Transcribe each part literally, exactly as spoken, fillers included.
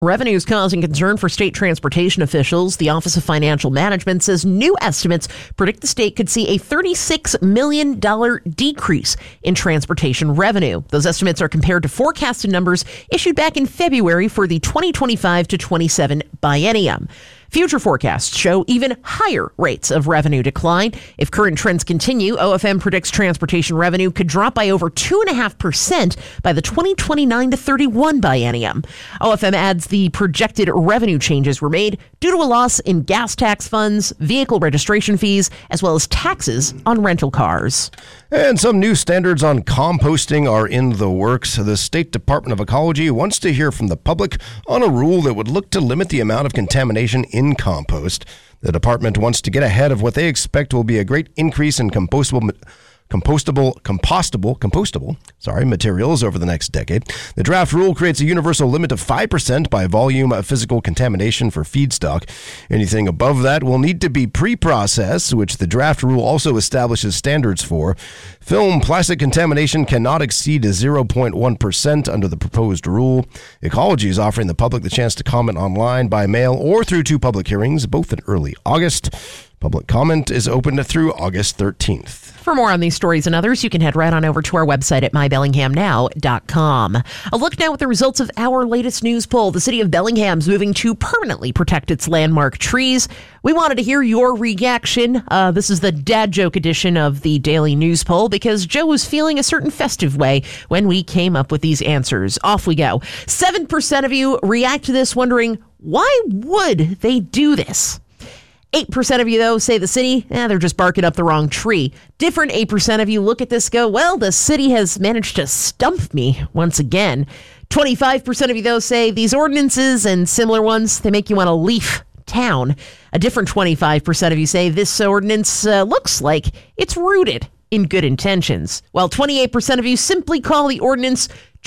Revenue is causing concern for state transportation officials. The Office of Financial Management says new estimates predict the state could see a thirty-six million dollars decrease in transportation revenue. Those estimates are compared to forecasted numbers issued back in February for the twenty twenty-five to twenty-seven biennium. Future forecasts show even higher rates of revenue decline. If current trends continue, O F M predicts transportation revenue could drop by over two point five percent by the twenty twenty-nine to thirty-one biennium. O F M adds the projected revenue changes were made due to a loss in gas tax funds, vehicle registration fees, as well as taxes on rental cars. And some new standards on composting are in the works. The State Department of Ecology wants to hear from the public on a rule that would look to limit the amount of contamination in compost. The department wants to get ahead of what they expect will be a great increase in compostable compostable, compostable, compostable, sorry, materials over the next decade. The draft rule creates a universal limit of five percent by volume of physical contamination for feedstock. Anything above that will need to be pre-processed, which the draft rule also establishes standards for. Film plastic contamination cannot exceed zero point one percent under the proposed rule. Ecology is offering the public the chance to comment online, by mail, or through two public hearings, both in early August. Public comment is open through August thirteenth. For more on these stories and others, you can head right on over to our website at my bellingham now dot com. A look now at the results of our latest news poll. The city of Bellingham's moving to permanently protect its landmark trees. We wanted to hear your reaction. Uh, this is the dad joke edition of the daily news poll because Joe was feeling a certain festive way when we came up with these answers. Off we go. seven percent of you react to this wondering, why would they do this? eight percent of you, though, say the city, eh, they're just barking up the wrong tree. Different eight percent of you look at this, go, well, the city has managed to stump me once again. twenty-five percent of you, though, say these ordinances and similar ones, they make you want to leave town. A different twenty-five percent of you say this ordinance uh, looks like it's rooted in good intentions, while twenty-eight percent of you simply call the ordinance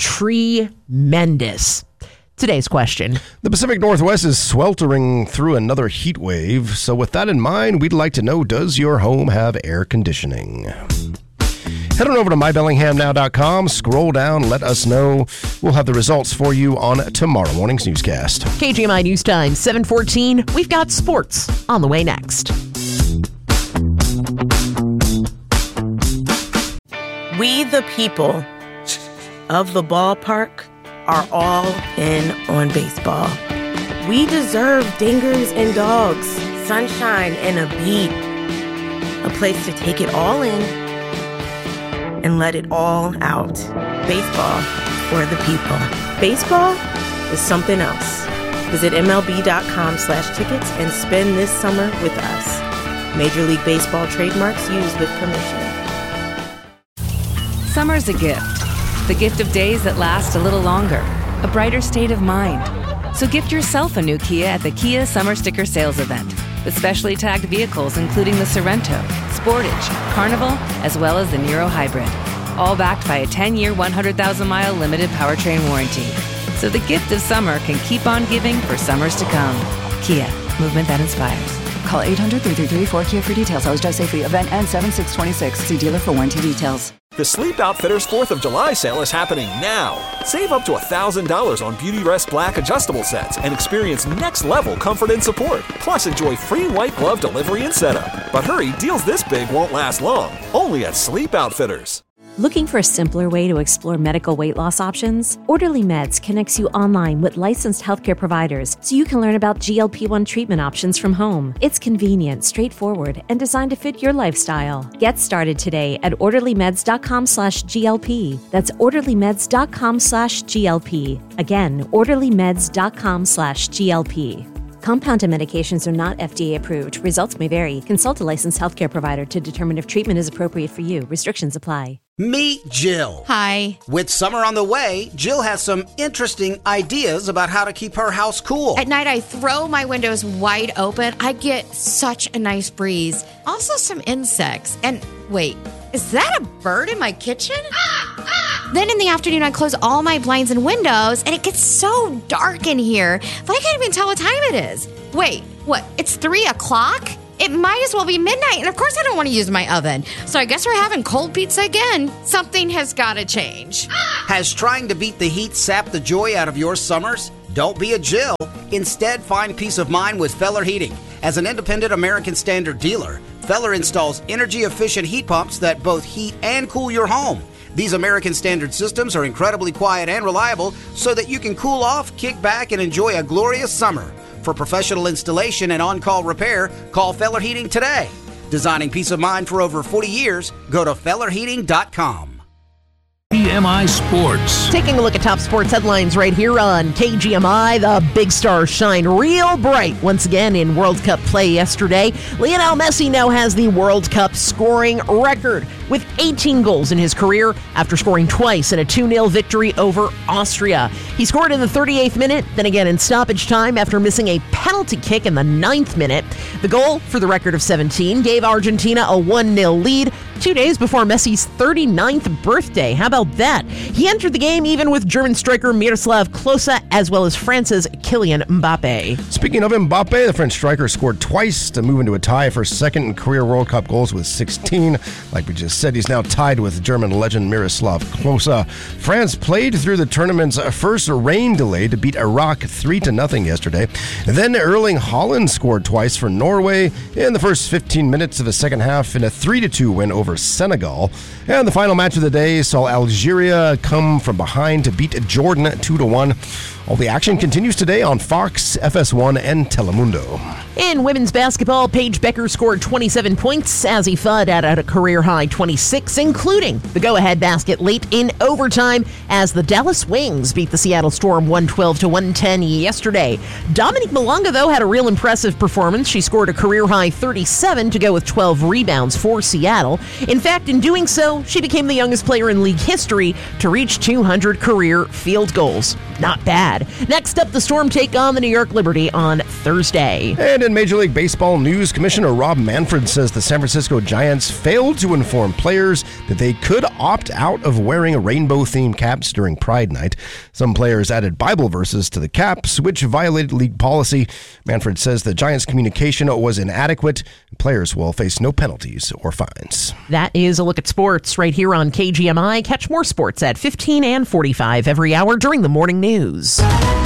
tremendous. Today's question. The Pacific Northwest is sweltering through another heat wave. So with that in mind, we'd like to know, does your home have air conditioning? Head on over to my bellingham now dot com. Scroll down. Let us know. We'll have the results for you on tomorrow morning's newscast. K G M I News Time, seven fourteen. We've got sports on the way next. We the people of the ballpark are all in on baseball. We deserve dingers and dogs, sunshine and a beat, a place to take it all in and let it all out. Baseball for the people. Baseball is something else. Visit MLB.com slash tickets and spend this summer with us. Major League Baseball trademarks used with permission. Summer's a gift. The gift of days that last a little longer, a brighter state of mind. So gift yourself a new Kia at the Kia Summer Sticker Sales Event with specially tagged vehicles including the Sorento, Sportage, Carnival, as well as the Niro Hybrid. All backed by a ten-year, one hundred thousand mile limited powertrain warranty. So the gift of summer can keep on giving for summers to come. Kia, movement that inspires. Call eight hundred, three three three, four K I A for details. Always drive safely. Event ends seven six twenty-six. See dealer for warranty details. The Sleep Outfitters fourth of July sale is happening now. Save up to one thousand dollars on Beautyrest Black adjustable sets and experience next-level comfort and support. Plus, enjoy free white glove delivery and setup. But hurry, deals this big won't last long. Only at Sleep Outfitters. Looking for a simpler way to explore medical weight loss options? Orderly Meds connects you online with licensed healthcare providers so you can learn about G L P one treatment options from home. It's convenient, straightforward, and designed to fit your lifestyle. Get started today at orderlymeds.com slash GLP. That's orderlymeds.com slash GLP. Again, orderlymeds.com slash GLP. Compounded medications are not F D A approved. Results may vary. Consult a licensed healthcare provider to determine if treatment is appropriate for you. Restrictions apply. Meet Jill. Hi. With summer on the way, Jill has some interesting ideas about how to keep her house cool. At night, I throw my windows wide open. I get such a nice breeze. Also, some insects. And wait, is that a bird in my kitchen? Then in the afternoon, I close all my blinds and windows, and it gets so dark in here that I can't even tell what time it is. Wait, what? It's three o'clock? It might as well be midnight, and of course I don't want to use my oven. So I guess we're having cold pizza again. Something has got to change. Has trying to beat the heat sapped the joy out of your summers? Don't be a Jill. Instead, find peace of mind with Feller Heating. As an independent American Standard dealer, Feller installs energy-efficient heat pumps that both heat and cool your home. These American Standard systems are incredibly quiet and reliable so that you can cool off, kick back, and enjoy a glorious summer. For professional installation and on-call repair, call Feller Heating today. Designing peace of mind for over forty years, go to feller heating dot com. K G M I Sports. Taking a look at top sports headlines right here on K G M I. The big stars shine real bright once again in World Cup play yesterday. Lionel Messi now has the World Cup scoring record with eighteen goals in his career after scoring twice in a two nil victory over Austria. He scored in the thirty-eighth minute, then again in stoppage time after missing a penalty kick in the ninth minute. The goal, for the record of seventeen, gave Argentina a one nil lead two days before Messi's thirty-ninth birthday. How about that? He entered the game even with German striker Miroslav Klose as well as France's Kylian Mbappe. Speaking of Mbappe, the French striker scored twice to move into a tie for second in career World Cup goals with sixteen. Like we just said, he's now tied with German legend Miroslav Klose. France played through the tournament's first rain delay to beat Iraq three to nothing yesterday. Then Erling Haaland scored twice for Norway in the first fifteen minutes of the second half in a three to two win over Senegal. And the final match of the day saw Algeria come from behind to beat Jordan two to one. All the action continues today on Fox, F S one, and Telemundo. In women's basketball, Paige Becker scored twenty-seven points. Azzi Fudd added a career-high twenty-six, including the go-ahead basket late in overtime as the Dallas Wings beat the Seattle Storm one twelve to one ten yesterday. Dominique Malonga, though, had a real impressive performance. She scored a career-high thirty-seven to go with twelve rebounds for Seattle. In fact, in doing so, she became the youngest player in league history to reach two hundred career field goals. Not bad. Next up, the Storm take on the New York Liberty on Thursday. And in Major League Baseball news, Commissioner Rob Manfred says the San Francisco Giants failed to inform players that they could opt out of wearing rainbow-themed caps during Pride Night. Some players added Bible verses to the caps, which violated league policy. Manfred says the Giants' communication was inadequate. Players will face no penalties or fines. That is a look at sports right here on K G M I. Catch more sports at fifteen and forty-five every hour during the morning news.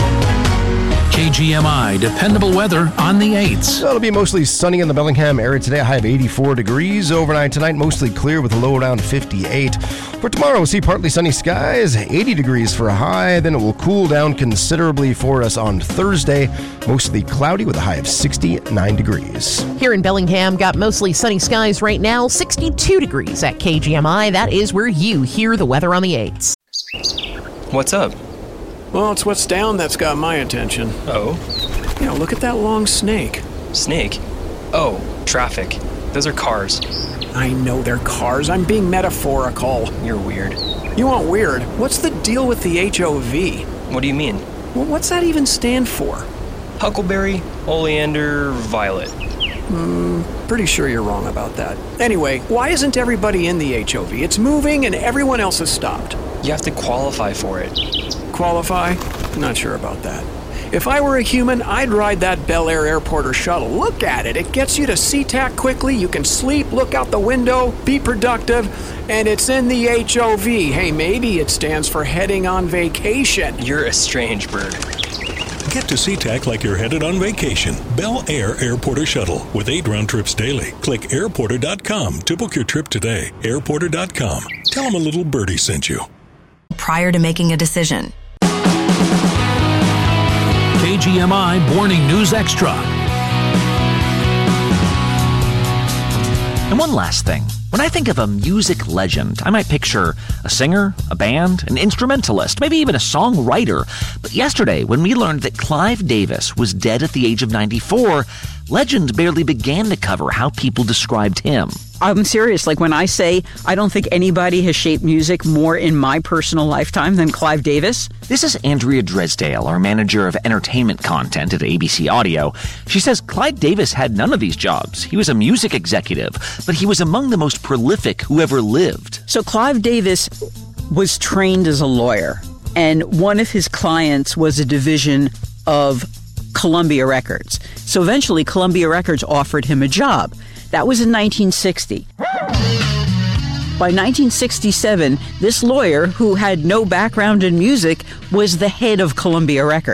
K G M I dependable weather on the eights. It'll be mostly sunny in the Bellingham area today, a high of eighty-four degrees. Overnight tonight, mostly clear with a low around fifty-eight. For tomorrow, we'll see partly sunny skies, eighty degrees for a high. Then it will cool down considerably for us on Thursday, mostly cloudy with a high of sixty-nine degrees. Here in Bellingham, got mostly sunny skies right now, sixty-two degrees at K G M I. That is where you hear the weather on the eights. What's up? Well, it's what's down that's got my attention. Oh? Yeah, look at that long snake. Snake? Oh, traffic. Those are cars. I know they're cars. I'm being metaphorical. You're weird. You want weird? What's the deal with the H O V? What do you mean? Well, what's that even stand for? Huckleberry, oleander, violet. Hmm, pretty sure you're wrong about that. Anyway, why isn't everybody in the H O V? It's moving and everyone else has stopped. You have to qualify for it. Qualify? Not sure about that. If I were a human, I'd ride that Bel Air airport or shuttle. Look at it. It gets you to SeaTac quickly. You can sleep, look out the window, be productive, and it's in the H O V. Hey, maybe it stands for heading on vacation. You're a strange bird. Get to SeaTac like you're headed on vacation. Bel Air Airport or Shuttle with eight round trips daily. Click airporter dot com to book your trip today. airporter dot com. Tell them a little birdie sent you. Prior to making a decision. K G M I Morning News Extra. And one last thing. When I think of a music legend, I might picture a singer, a band, an instrumentalist, maybe even a songwriter. But yesterday, when we learned that Clive Davis was dead at the age of ninety-four, legend barely began to cover how people described him. I'm serious. Like when I say I don't think anybody has shaped music more in my personal lifetime than Clive Davis. This is Andrea Dresdale, our manager of entertainment content at A B C Audio. She says Clive Davis had none of these jobs. He was a music executive, but he was among the most prolific who ever lived. So Clive Davis was trained as a lawyer, and one of his clients was a division of Columbia Records. So eventually Columbia Records offered him a job. That was in nineteen sixty. By nineteen sixty-seven, this lawyer, who had no background in music, was the head of Columbia Records.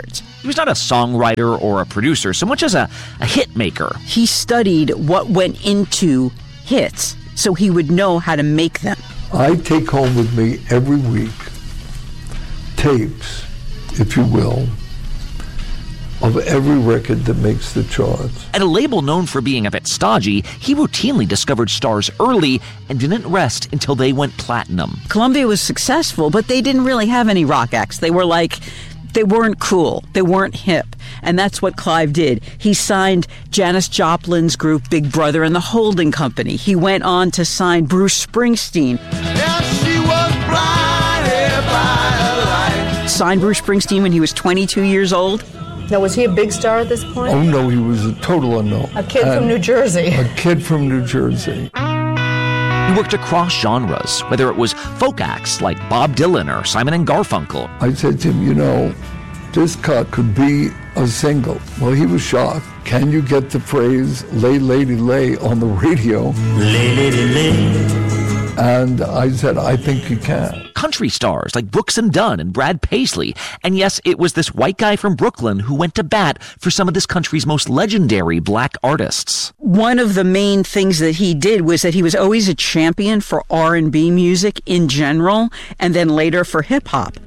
He was not a songwriter or a producer so much as a, a hit maker. He studied what went into hits so he would know how to make them. I take home with me every week tapes, if you will, of every record that makes the charts. At a label known for being a bit stodgy, he routinely discovered stars early and didn't rest until they went platinum. Columbia was successful, but they didn't really have any rock acts. They were like, they weren't cool. They weren't hip. And that's what Clive did. He signed Janis Joplin's group Big Brother and the Holding Company. He went on to sign Bruce Springsteen. Yeah, she was blinded by a light. Signed Bruce Springsteen when he was twenty-two years old. Now, was he a big star at this point? Oh, no, he was a total unknown. A kid And from New Jersey. A kid from New Jersey. He worked across genres, whether it was folk acts like Bob Dylan or Simon and Garfunkel. I said to him, you know, this cut could be a single. Well, he was shocked. Can you get the phrase, lay, lady, lay, on the radio? Lay, lady, lay. And I said, I think you can. Country stars like Brooks and Dunn and Brad Paisley. And yes, it was this white guy from Brooklyn who went to bat for some of this country's most legendary black artists. One of the main things that he did was that he was always a champion for R and B music in general, and then later for hip-hop.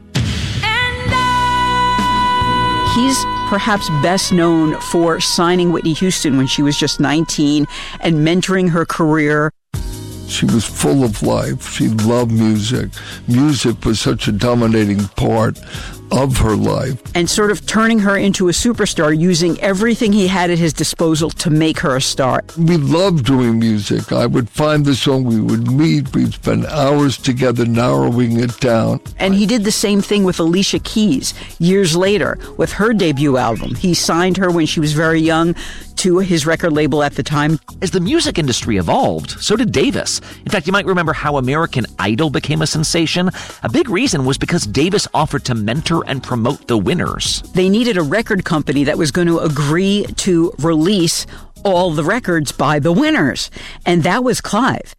He's perhaps best known for signing Whitney Houston when she was just nineteen and mentoring her career. She was full of life. She loved music. Music was such a dominating part of her life. And sort of turning her into a superstar, using everything he had at his disposal to make her a star. We loved doing music. I would find the song, we would meet, we'd spend hours together narrowing it down. And he did the same thing with Alicia Keys years later with her debut album. He signed her when she was very young to his record label at the time. As the music industry evolved, so did Davis. In fact, you might remember how American Idol became a sensation. A big reason was because Davis offered to mentor and promote the winners. They needed a record company that was going to agree to release all the records by the winners. And that was Clive.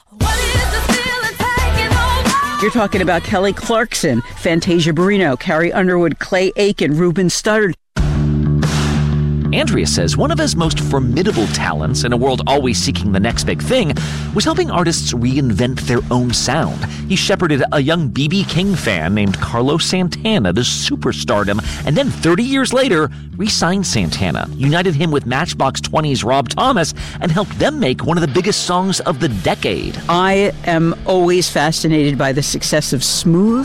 You're talking about Kelly Clarkson, Fantasia Barrino, Carrie Underwood, Clay Aiken, Ruben Studdard. Andrea says one of his most formidable talents in a world always seeking the next big thing was helping artists reinvent their own sound. He shepherded a young B B King fan named Carlos Santana to superstardom, and then thirty years later, re-signed Santana, united him with Matchbox twenty's Rob Thomas, and helped them make one of the biggest songs of the decade. I am always fascinated by the success of Smooth.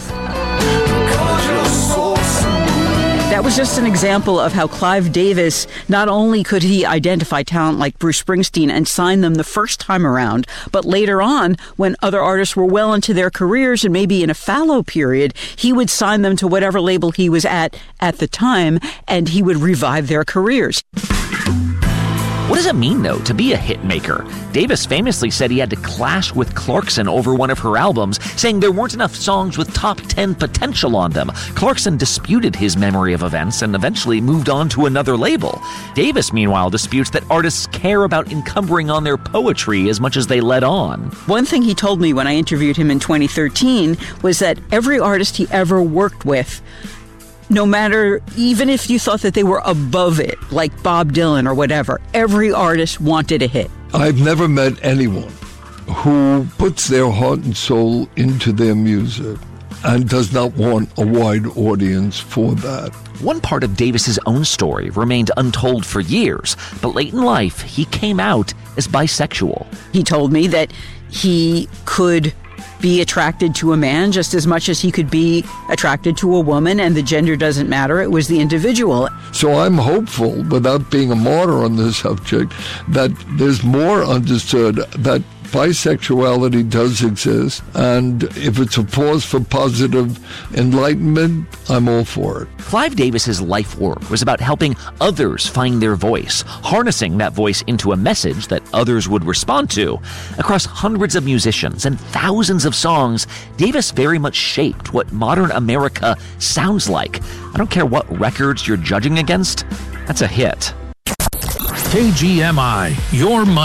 That was just an example of how Clive Davis, not only could he identify talent like Bruce Springsteen and sign them the first time around, but later on, when other artists were well into their careers and maybe in a fallow period, he would sign them to whatever label he was at at the time, and he would revive their careers. What does it mean, though, to be a hit maker? Davis famously said he had to clash with Clarkson over one of her albums, saying there weren't enough songs with top ten potential on them. Clarkson disputed his memory of events and eventually moved on to another label. Davis, meanwhile, disputes that artists care about encumbering on their poetry as much as they let on. One thing he told me when I interviewed him in twenty thirteen was that every artist he ever worked with, no matter, even if you thought that they were above it, like Bob Dylan or whatever, every artist wanted a hit. I've never met anyone who puts their heart and soul into their music and does not want a wide audience for that. One part of Davis's own story remained untold for years, but late in life, he came out as bisexual. He told me that he could be attracted to a man just as much as he could be attracted to a woman, and the gender doesn't matter. It was the individual. So I'm hopeful, without being a martyr on this subject, that there's more understood that bisexuality does exist, and if it's a force for positive enlightenment, I'm all for it. Clive Davis's life work was about helping others find their voice, harnessing that voice into a message that others would respond to. Across hundreds of musicians and thousands of songs, Davis very much shaped what modern America sounds like. I don't care what records you're judging against, that's a hit. K G M I, your money.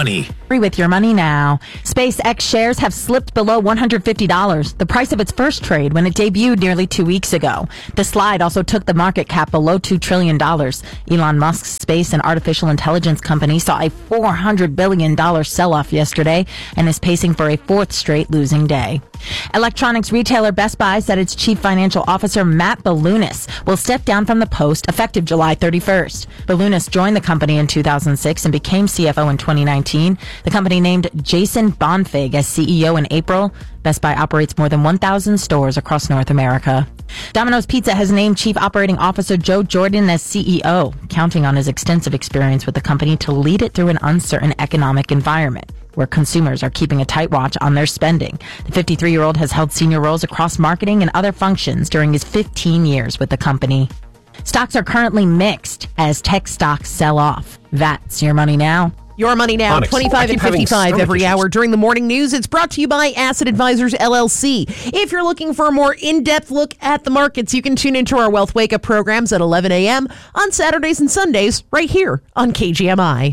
With your money now. SpaceX shares have slipped below one hundred fifty dollars, the price of its first trade when it debuted nearly two weeks ago. The slide also took the market cap below two trillion dollars. Elon Musk's space and artificial intelligence company saw a four hundred billion dollars sell-off yesterday and is pacing for a fourth straight losing day. Electronics retailer Best Buy said its chief financial officer Matt Balunas will step down from the post effective July thirty-first. Balunas joined the company in two thousand six and became C F O in twenty nineteen. The company named Jason Bonfig as C E O in April. Best Buy operates more than one thousand stores across North America. Domino's Pizza has named Chief Operating Officer Joe Jordan as C E O, counting on his extensive experience with the company to lead it through an uncertain economic environment where consumers are keeping a tight watch on their spending. The fifty-three-year-old has held senior roles across marketing and other functions during his fifteen years with the company. Stocks are currently mixed as tech stocks sell off. That's your money now. Your money now, Onyx. twenty-five and fifty-five every issues. hour during the morning news. It's brought to you by Asset Advisors, L L C. If you're looking for a more in-depth look at the markets, you can tune into our Wealth Wake Up programs at eleven a.m. on Saturdays and Sundays right here on K G M I.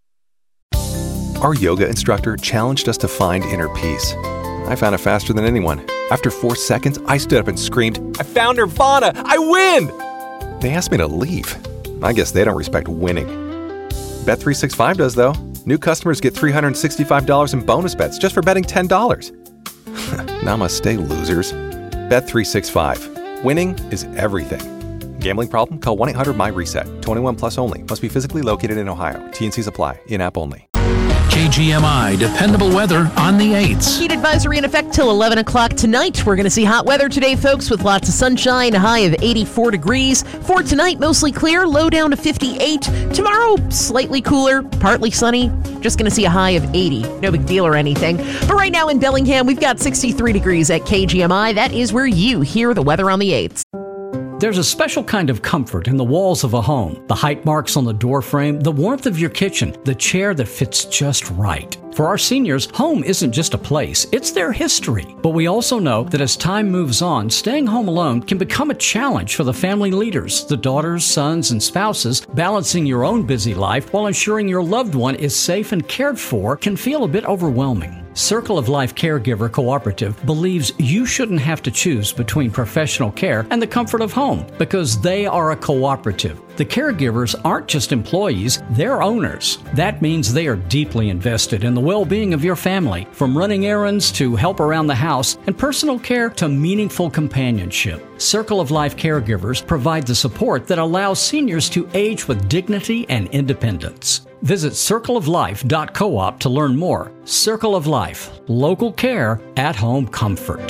Our yoga instructor challenged us to find inner peace. I found it faster than anyone. After four seconds, I stood up and screamed, "I found Nirvana! I win!" They asked me to leave. I guess they don't respect winning. Bet three sixty-five does, though. New customers get three hundred sixty-five dollars in bonus bets just for betting ten dollars. Namaste, losers. Bet three sixty-five. Winning is everything. Gambling problem? Call one eight hundred my reset. twenty-one plus only. Must be physically located in Ohio. T and Cs apply. In-app only. K G M I dependable weather on the eights. Heat advisory in effect till eleven o'clock tonight. We're going to see hot weather today, folks, with lots of sunshine, a high of eighty-four degrees. For tonight, mostly clear, low down to fifty-eight. Tomorrow, slightly cooler, partly sunny. Just going to see a high of eighty. No big deal or anything. But right now in Bellingham, we've got sixty-three degrees at K G M I. That is where you hear the weather on the eights. There's a special kind of comfort in the walls of a home. The height marks on the door frame, the warmth of your kitchen, the chair that fits just right. For our seniors, home isn't just a place, it's their history. But we also know that as time moves on, staying home alone can become a challenge for the family leaders, the daughters, sons, and spouses. Balancing your own busy life while ensuring your loved one is safe and cared for can feel a bit overwhelming. Circle of Life Caregiver Cooperative believes you shouldn't have to choose between professional care and the comfort of home because they are a cooperative. The caregivers aren't just employees, they're owners. That means they are deeply invested in the well-being of your family, from running errands to help around the house and personal care to meaningful companionship. Circle of Life Caregivers provide the support that allows seniors to age with dignity and independence. Visit circle of life dot coop to learn more. Circle of Life, local care, at-home comfort.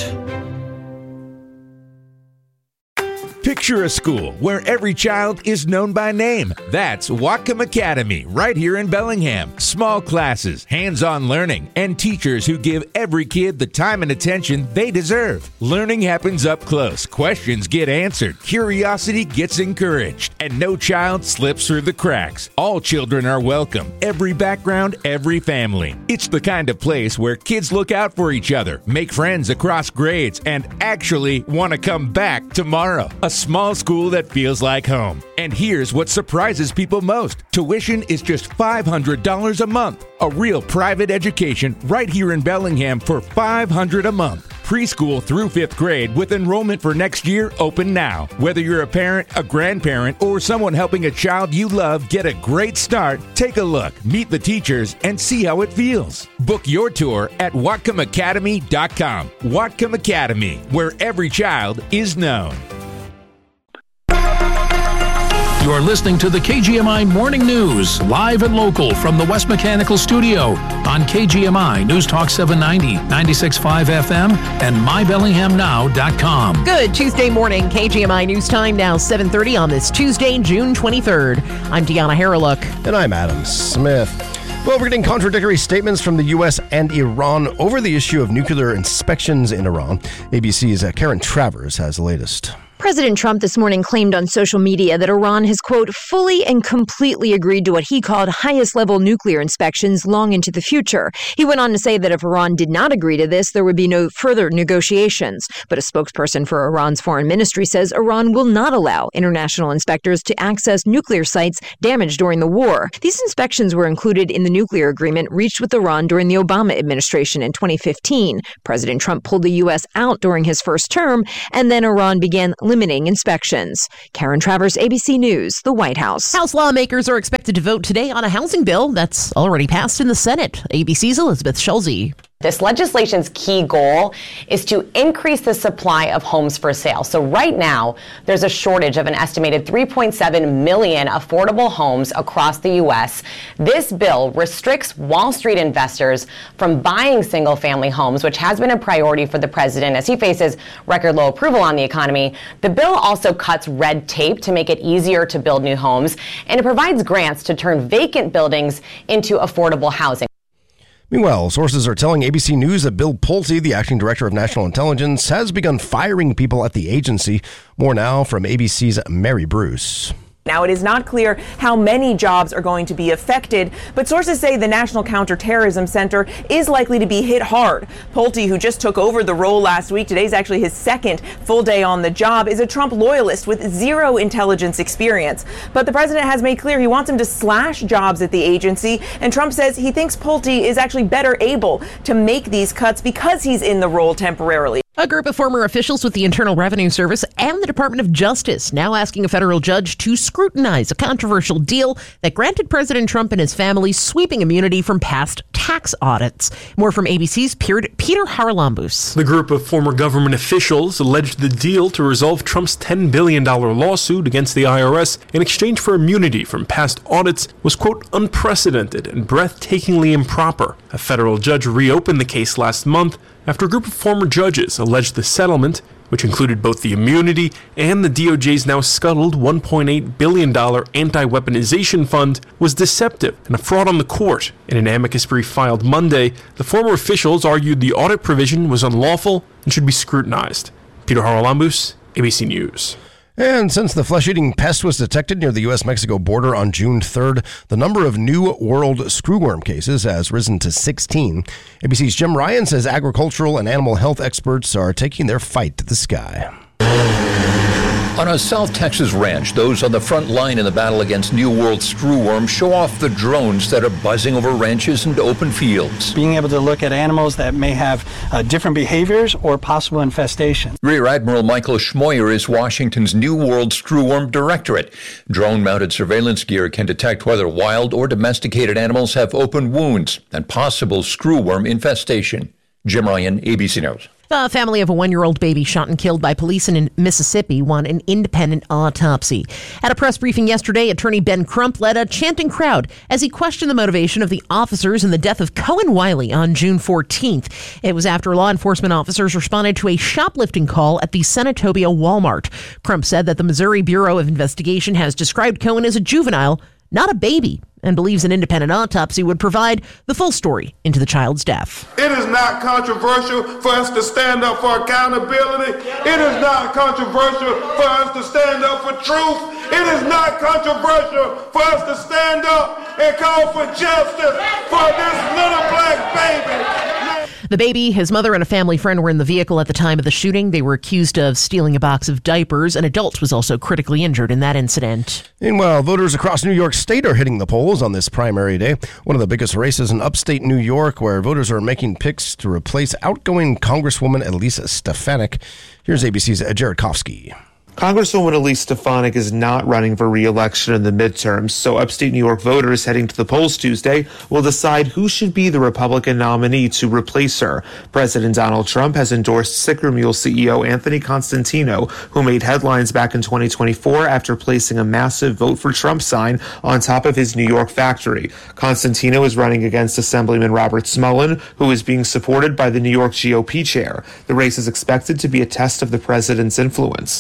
Picture a school where every child is known by name. That's Whatcom Academy, right here in Bellingham. Small classes, hands-on learning, and teachers who give every kid the time and attention they deserve. Learning happens up close. Questions get answered. Curiosity gets encouraged. And no child slips through the cracks. All children are welcome. Every background, every family. It's the kind of place where kids look out for each other, make friends across grades, and actually want to come back tomorrow. A small school that feels like home. And here's what surprises people most. Tuition is just five hundred dollars a month. A real private education right here in Bellingham for five hundred dollars a month. Preschool through fifth grade with enrollment for next year open now. Whether you're a parent, a grandparent, or someone helping a child you love get a great start, take a look, meet the teachers, and see how it feels. Book your tour at whatcom academy dot com. Whatcom Academy, where every child is known. You're listening to the K G M I Morning News, live and local from the West Mechanical Studio on K G M I News Talk seven ninety, ninety-six point five F M, and my bellingham now dot com. Good Tuesday morning, K G M I News Time now seven thirty on this Tuesday, June twenty-third. I'm Deanna Harreluk. And I'm Adam Smith. Well, we're getting contradictory statements from the U S and Iran over the issue of nuclear inspections in Iran. A B C's uh, Karen Travers has the latest. President Trump this morning claimed on social media that Iran has, quote, fully and completely agreed to what he called highest-level nuclear inspections long into the future. He went on to say that if Iran did not agree to this, there would be no further negotiations. But a spokesperson for Iran's foreign ministry says Iran will not allow international inspectors to access nuclear sites damaged during the war. These inspections were included in the nuclear agreement reached with Iran during the Obama administration in twenty fifteen. President Trump pulled the U S out during his first term, and then Iran began limiting inspections. Karen Travers, A B C News, the White House. House lawmakers are expected to vote today on a housing bill that's already passed in the Senate. A B C's Elizabeth Schulze. This legislation's key goal is to increase the supply of homes for sale. So right now, there's a shortage of an estimated three point seven million affordable homes across the U S. This bill restricts Wall Street investors from buying single-family homes, which has been a priority for the president as he faces record low approval on the economy. The bill also cuts red tape to make it easier to build new homes, and it provides grants to turn vacant buildings into affordable housing. Meanwhile, sources are telling A B C News that Bill Pulte, the acting director of national intelligence, has begun firing people at the agency. More now from A B C's Mary Bruce. Now, it is not clear how many jobs are going to be affected, but sources say the National Counterterrorism Center is likely to be hit hard. Pulte, who just took over the role last week, today's actually his second full day on the job, is a Trump loyalist with zero intelligence experience. But the president has made clear he wants him to slash jobs at the agency, and Trump says he thinks Pulte is actually better able to make these cuts because he's in the role temporarily. A group of former officials with the Internal Revenue Service and the Department of Justice now asking a federal judge to scrutinize a controversial deal that granted President Trump and his family sweeping immunity from past tax audits. More from A B C's Peter Haralambous. The group of former government officials alleged the deal to resolve Trump's ten billion dollars lawsuit against the I R S in exchange for immunity from past audits was, quote, unprecedented and breathtakingly improper. A federal judge reopened the case last month after a group of former judges alleged the settlement, which included both the immunity and the D O J's now scuttled one point eight billion dollars anti-weaponization fund, was deceptive and a fraud on the court. In an amicus brief filed Monday, the former officials argued the audit provision was unlawful and should be scrutinized. Peter Haralambous, A B C News. And since the flesh-eating pest was detected near the U S Mexico border on June third, the number of new world screwworm cases has risen to sixteen. A B C's Jim Ryan says agricultural and animal health experts are taking their fight to the sky. On a South Texas ranch, those on the front line in the battle against New World screwworm show off the drones that are buzzing over ranches and open fields. Being able to look at animals that may have uh, different behaviors or possible infestation. Rear Admiral Michael Schmoyer is Washington's New World Screwworm Directorate. Drone-mounted surveillance gear can detect whether wild or domesticated animals have open wounds and possible screwworm infestation. Jim Ryan, A B C News. The family of a one-year-old baby shot and killed by police in Mississippi won an independent autopsy. At a press briefing yesterday, attorney Ben Crump led a chanting crowd as he questioned the motivation of the officers in the death of Cohen Wiley on June fourteenth. It was after law enforcement officers responded to a shoplifting call at the Senatobia Walmart. Crump said that the Missouri Bureau of Investigation has described Cohen as a juvenile, not a baby, and believes an independent autopsy would provide the full story into the child's death. It is not controversial for us to stand up for accountability. It is not controversial for us to stand up for truth. It is not controversial for us to stand up and call for justice for this little black baby. The baby, his mother, and a family friend were in the vehicle at the time of the shooting. They were accused of stealing a box of diapers. An adult was also critically injured in that incident. Meanwhile, voters across New York State are hitting the polls on this primary day. One of the biggest races in upstate New York, where voters are making picks to replace outgoing Congresswoman Elise Stefanik. Here's A B C's Jared Kofsky. Congresswoman Elise Stefanik is not running for re-election in the midterms, so upstate New York voters heading to the polls Tuesday will decide who should be the Republican nominee to replace her. President Donald Trump has endorsed Sicker Mule C E O Anthony Constantino, who made headlines back in twenty twenty-four after placing a massive Vote for Trump sign on top of his New York factory. Constantino is running against Assemblyman Robert Smullen, who is being supported by the New York G O P chair. The race is expected to be a test of the president's influence. Chair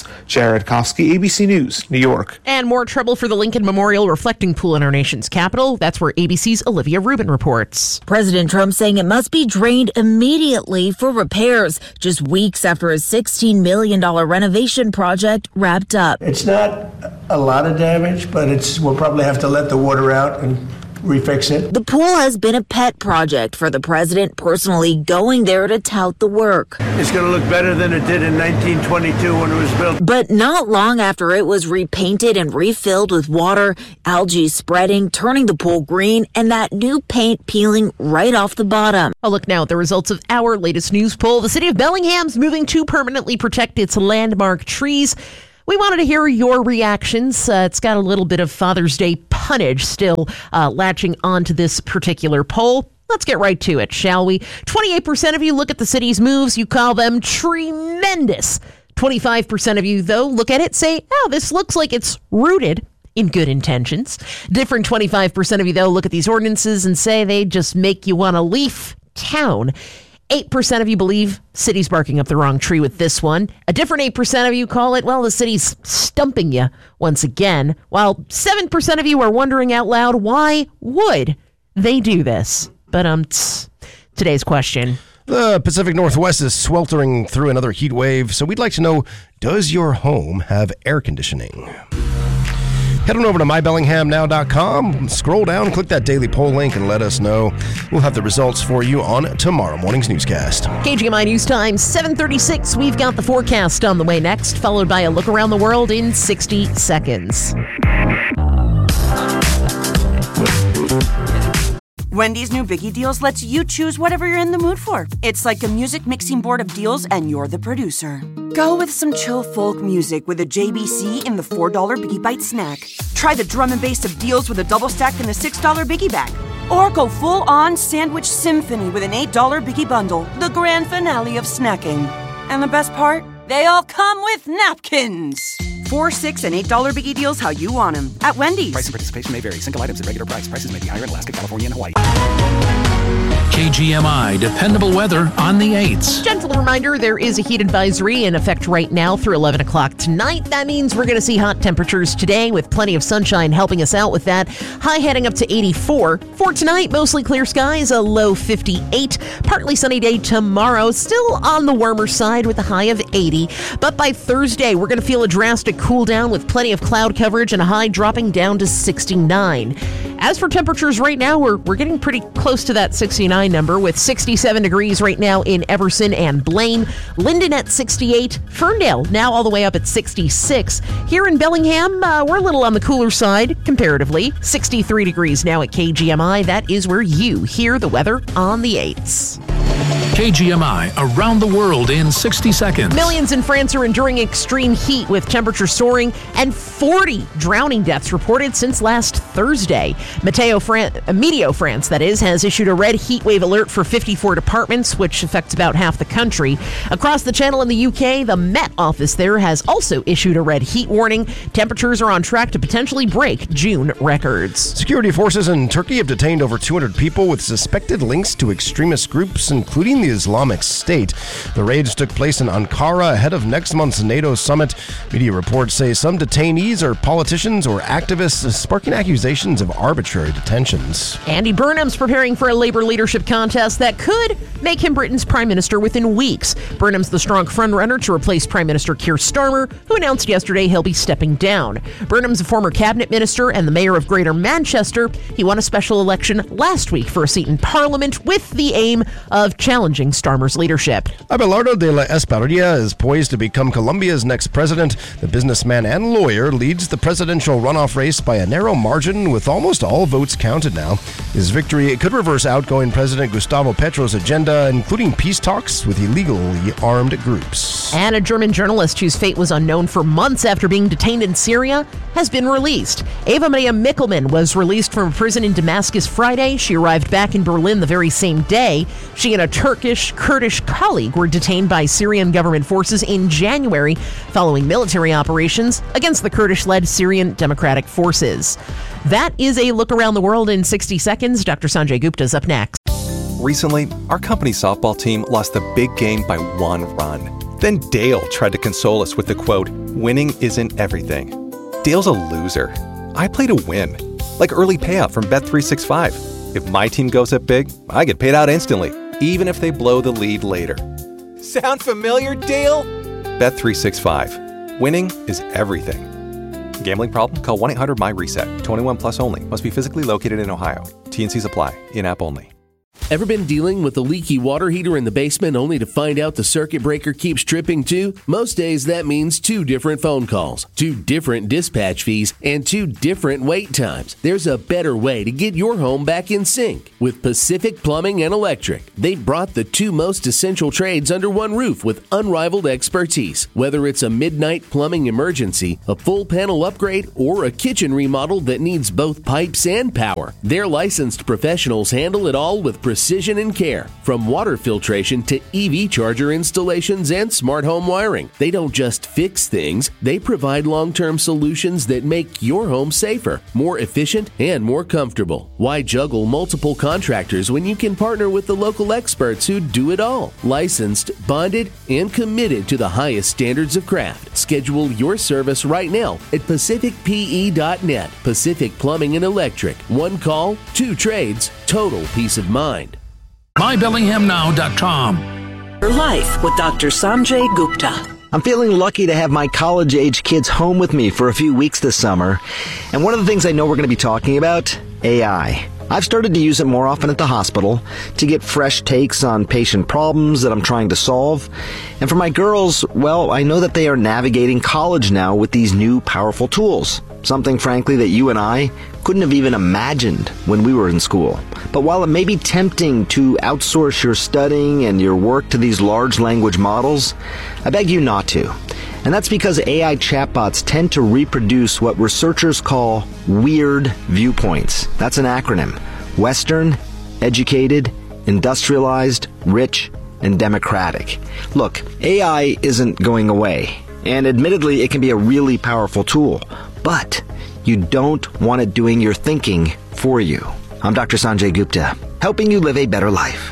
Sarah Rutkowski, A B C News, New York. And more trouble for the Lincoln Memorial reflecting pool in our nation's capital. That's where A B C's Olivia Rubin reports. President Trump saying it must be drained immediately for repairs, just weeks after a sixteen million dollars renovation project wrapped up. It's not a lot of damage, but it's we'll probably have to let the water out and refix it. The pool has been a pet project for the president, personally going there to tout the work. It's going to look better than it did in nineteen twenty-two when it was built. But not long after it was repainted and refilled with water, algae spreading, turning the pool green, and that new paint peeling right off the bottom. A look now at the results of our latest news poll. The city of Bellingham's moving to permanently protect its landmark trees. We wanted to hear your reactions. Uh, it's got a little bit of Father's Day punnage still uh, latching onto this particular poll. Let's get right to it, shall we? twenty-eight percent of you look at the city's moves. You call them tremendous. twenty-five percent of you, though, look at it, say, oh, this looks like it's rooted in good intentions. Different twenty-five percent of you, though, look at these ordinances and say they just make you want to leave town. eight percent of you believe city's barking up the wrong tree with this one. A different eight percent of you call it, well, the city's stumping you once again, while seven percent of you are wondering out loud, why would they do this? But um, tss, today's question. The Pacific Northwest is sweltering through another heat wave, so we'd like to know, does your home have air conditioning? Head on over to my bellingham now dot com, scroll down, click that daily poll link, and let us know. We'll have the results for you on tomorrow morning's newscast. K G M I News Time, seven thirty-six. We've got the forecast on the way next, followed by a look around the world in sixty seconds. Wendy's new Biggie Deals lets you choose whatever you're in the mood for. It's like a music mixing board of deals, and you're the producer. Go with some chill folk music with a J B C in the four dollar Biggie Bite snack. Try the drum and bass of deals with a double stack in the six dollar Biggie Bag. Or go full-on sandwich symphony with an eight dollar Biggie Bundle, the grand finale of snacking. And the best part? They all come with napkins. Four, six, and eight dollar Biggie Deals how you want them at Wendy's. Price and participation may vary. Single items at regular price. Prices may be higher in Alaska, California, and Hawaii. K G M I dependable weather on the eights. Gentle reminder, there is a heat advisory in effect right now through eleven o'clock tonight. That means we're going to see hot temperatures today with plenty of sunshine helping us out with that. High heading up to eighty-four. For tonight, mostly clear skies, a low fifty-eight. Partly sunny day tomorrow, still on the warmer side with a high of eighty. But by Thursday, we're going to feel a drastic cool down with plenty of cloud coverage and a high dropping down to sixty-nine. As for temperatures right now, we're, we're getting pretty close to that sixty-nine number with sixty-seven degrees right now in Everson and Blaine. Linden at sixty-eight. Ferndale now all the way up at sixty-six. Here in Bellingham, uh, we're a little on the cooler side comparatively. sixty-three degrees now at K G M I. That is where you hear the weather on the eights. K G M I around the world in sixty seconds. Millions in France are enduring extreme heat with temperatures soaring and forty drowning deaths reported since last Thursday. Meteo Fran- Meteo France, that is, has issued a red heat wave alert for fifty-four departments, which affects about half the country. Across the channel in the U K, the Met Office there has also issued a red heat warning. Temperatures are on track to potentially break June records. Security forces in Turkey have detained over two hundred people with suspected links to extremist groups, including the Islamic State. The raids took place in Ankara ahead of next month's NATO summit. Media reports say some detainees are politicians or activists, sparking accusations of arbitrary detentions. Andy Burnham's preparing for a labor leadership contest that could make him Britain's prime minister within weeks. Burnham's the strong frontrunner to replace Prime Minister Keir Starmer, who announced yesterday he'll be stepping down. Burnham's a former cabinet minister and the mayor of Greater Manchester. He won a special election last week for a seat in Parliament with the aim of challenging Starmer's leadership. Abelardo de la Espriella is poised to become Colombia's next president. The businessman and lawyer leads the presidential runoff race by a narrow margin with almost all votes counted now. His victory could reverse outgoing President Gustavo Petro's agenda, including peace talks with illegally armed groups. And a German journalist whose fate was unknown for months after being detained in Syria has been released. Eva Maria Mickelman was released from prison in Damascus Friday. She arrived back in Berlin the very same day. She and a Turkish Kurdish colleague were detained by Syrian government forces in January following military operations against the Kurdish-led Syrian Democratic Forces. That is a look around the world in sixty seconds. Doctor Sanjay Gupta is up next. Recently, our company softball team lost the big game by one run. Then Dale tried to console us with the quote, "Winning isn't everything." Dale's a loser. I play to win. Like early payout from Bet three sixty-five. If my team goes up big, I get paid out instantly, even if they blow the lead later. Sound familiar, Dale? Bet three sixty-five. Winning is everything. Gambling problem? Call one eight hundred M Y reset. twenty-one plus only. Must be physically located in Ohio. T N Cs apply. In-app only. Ever been dealing with a leaky water heater in the basement only to find out the circuit breaker keeps tripping too? Most days that means two different phone calls, two different dispatch fees, and two different wait times. There's a better way to get your home back in sync. With Pacific Plumbing and Electric, they've brought the two most essential trades under one roof with unrivaled expertise. Whether it's a midnight plumbing emergency, a full panel upgrade, or a kitchen remodel that needs both pipes and power, their licensed professionals handle it all with precision and care. From water filtration to E V charger installations and smart home wiring. They don't just fix things, they provide long-term solutions that make your home safer, more efficient, and more comfortable. Why juggle multiple contractors when you can partner with the local experts who do it all? Licensed, bonded, and committed to the highest standards of craft. Schedule your service right now at pacific p e dot net. Pacific Plumbing and Electric. One call, two trades, total peace of mind. my bellingham now dot com. Your life with Doctor Sanjay Gupta. I'm feeling lucky to have my college-age kids home with me for a few weeks this summer. And one of the things I know we're going to be talking about, A I. I've started to use it more often at the hospital to get fresh takes on patient problems that I'm trying to solve. And for my girls, well, I know that they are navigating college now with these new powerful tools. Something, frankly, that you and I couldn't have even imagined when we were in school. But while it may be tempting to outsource your studying and your work to these large language models, I beg you not to. And that's because A I chatbots tend to reproduce what researchers call weird viewpoints. That's an acronym. Western, educated, industrialized, rich, and democratic. Look, A I isn't going away. And admittedly, it can be a really powerful tool. But you don't want it doing your thinking for you. I'm Doctor Sanjay Gupta, helping you live a better life.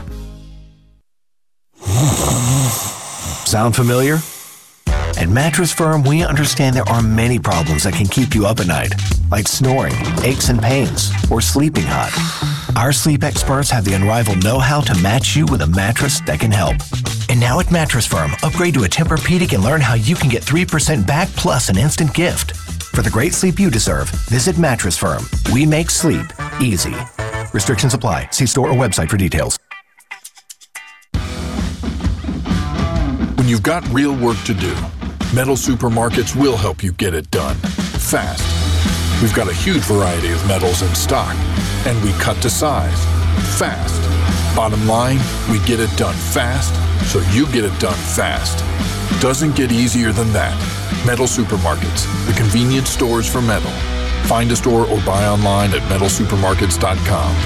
Sound familiar? At Mattress Firm, we understand there are many problems that can keep you up at night, like snoring, aches and pains, or sleeping hot. Our sleep experts have the unrivaled know-how to match you with a mattress that can help. And now at Mattress Firm, upgrade to a Tempur-Pedic and learn how you can get three percent back plus an instant gift. For the great sleep you deserve, visit Mattress Firm. We make sleep easy. Restrictions apply. See store or website for details. When you've got real work to do, Metal Supermarkets will help you get it done fast. We've got a huge variety of metals in stock, and we cut to size fast. Bottom line, we get it done fast, so you get it done fast. Doesn't get easier than that. Metal Supermarkets, the convenience stores for metal. Find a store or buy online at metal supermarkets dot com.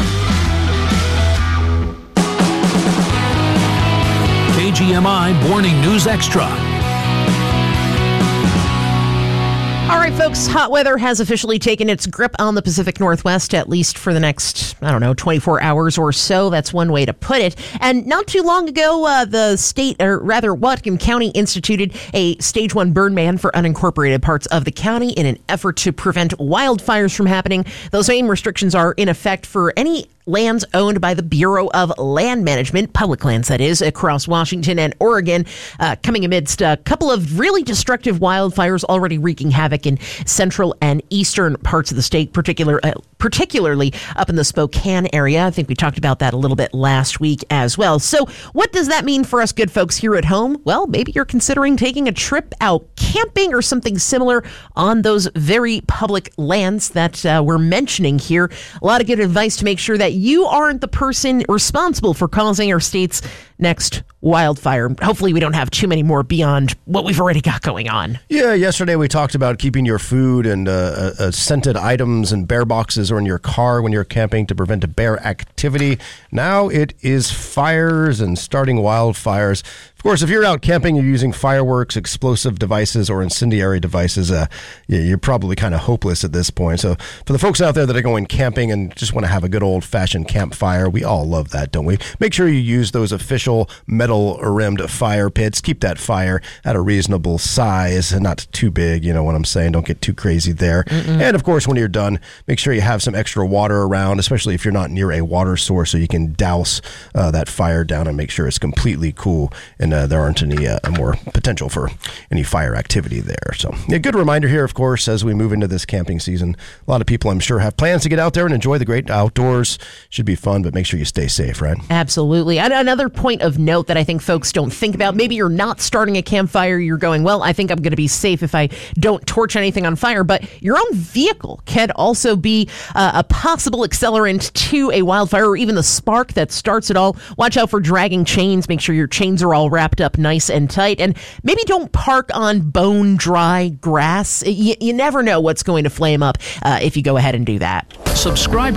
K G M I Morning News Extra. All right, folks, hot weather has officially taken its grip on the Pacific Northwest, at least for the next, I don't know, twenty-four hours or so. That's one way to put it. And not too long ago, uh, the state, or rather, Whatcom County instituted a stage one burn ban for unincorporated parts of the county in an effort to prevent wildfires from happening. Those same restrictions are in effect for any lands owned by the Bureau of Land Management, public lands that is, across Washington and Oregon, uh, coming amidst a couple of really destructive wildfires already wreaking havoc in central and eastern parts of the state, particular, uh, particularly up in the Spokane area. I think we talked about that a little bit last week as well. So what does that mean for us good folks here at home? Well, maybe you're considering taking a trip out camping or something similar on those very public lands that uh, we're mentioning here. A lot of good advice to make sure that you aren't the person responsible for causing our state's next wildfire. Hopefully we don't have too many more beyond what we've already got going on. Yeah, yesterday we talked about keeping your food and uh, uh, scented items in bear boxes or in your car when you're camping to prevent bear activity. Now it is fires and starting wildfires. Of course, if you're out camping, you're using fireworks, explosive devices, or incendiary devices, uh, you're probably kind of hopeless at this point. So for the folks out there that are going camping and just want to have a good old-fashioned campfire, we all love that, don't we? Make sure you use those official metal-rimmed fire pits. Keep that fire at a reasonable size and not too big, you know what I'm saying? Don't get too crazy there. Mm-mm. And, of course, when you're done, make sure you have some extra water around, especially if you're not near a water source, so you can douse uh, that fire down and make sure it's completely cool and uh, there aren't any uh, more potential for any fire activity there. So a good reminder here, of course, as we move into this camping season. A lot of people, I'm sure, have plans to get out there and enjoy the great outdoors. Should be fun, but make sure you stay safe, right? Absolutely. And another point of note that I think folks don't think about, maybe you're not starting a campfire, you're going, well, I think I'm going to be safe if I don't torch anything on fire, but your own vehicle can also be uh, a possible accelerant to a wildfire or even the spark that starts it all. Watch out for dragging chains. Make sure your chains are all wrapped up nice and tight, and maybe don't park on bone dry grass. You, you never know what's going to flame up uh, if you go ahead and do that. Subscribe